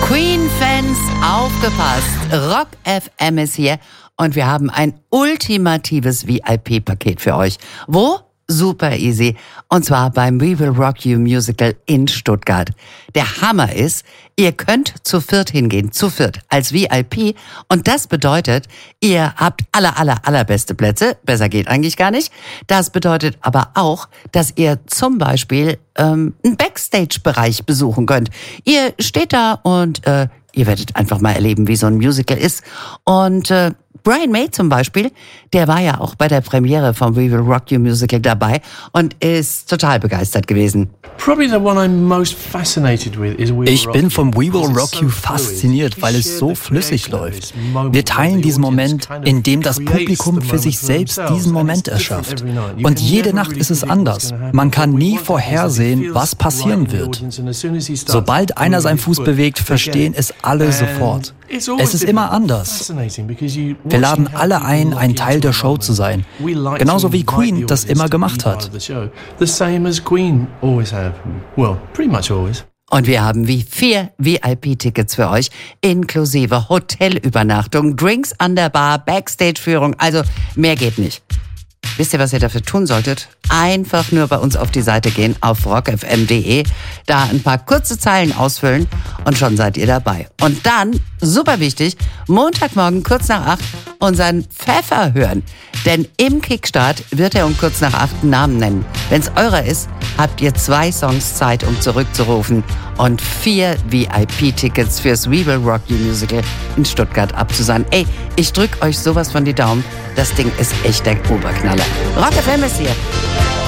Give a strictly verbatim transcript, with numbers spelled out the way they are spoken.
Queen-Fans, aufgepasst! Rock F M ist hier und wir haben ein ultimatives V I P-Paket für euch. Wo? Super easy. Und zwar beim We Will Rock You Musical in Stuttgart. Der Hammer ist, ihr könnt zu viert hingehen, zu viert, als V I P. Und das bedeutet, ihr habt aller, aller, allerbeste Plätze. Besser geht eigentlich gar nicht. Das bedeutet aber auch, dass ihr zum Beispiel ähm, einen Backstage-Bereich besuchen könnt. Ihr steht da und äh, ihr werdet einfach mal erleben, wie so ein Musical ist. Und äh, Brian May zum Beispiel, der war ja auch bei der Premiere vom We Will Rock You Musical dabei und ist total begeistert gewesen. Ich bin vom We Will Rock You fasziniert, weil es so flüssig läuft. Wir teilen diesen Moment, in dem das Publikum für sich selbst diesen Moment erschafft. Und jede Nacht ist es anders. Man kann nie vorhersehen, was passieren wird. Sobald einer seinen Fuß bewegt, verstehen es alle sofort. Es ist immer anders. Wir laden alle ein, ein Teil der Show zu sein. Genauso wie Queen das immer gemacht hat. Und wir haben wie vier V I P-Tickets für euch, inklusive Hotelübernachtung, Drinks an der Bar, Backstage-Führung, also mehr geht nicht. Wisst ihr, was ihr dafür tun solltet? Einfach nur bei uns auf die Seite gehen, auf rock f m punkt d e, da ein paar kurze Zeilen ausfüllen und schon seid ihr dabei. Und dann, super wichtig, Montagmorgen kurz nach acht unseren Pfeffer hören. Denn im Kickstart wird er um kurz nach acht einen Namen nennen. Wenn's eurer ist, habt ihr zwei Songs Zeit, um zurückzurufen und vier V I P-Tickets fürs We Will Rock You Musical in Stuttgart abzusagen. Ey, ich drück euch sowas von die Daumen. Das Ding ist echt der Oberknaller. Rock F M ist hier.